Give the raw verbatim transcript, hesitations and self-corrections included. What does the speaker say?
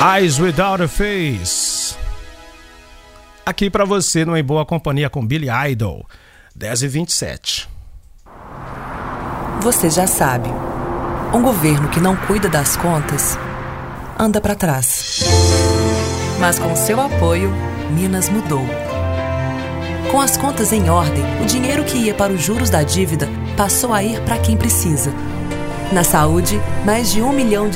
Eyes Without a Face. Aqui pra você no Em Boa Companhia com Billy Idol, dez e vinte e sete. Você já sabe, um governo que não cuida das contas anda pra trás. Mas com seu apoio, Minas mudou. Com as contas em ordem, o dinheiro que ia para os juros da dívida passou a ir para quem precisa. Na saúde, mais de um milhão de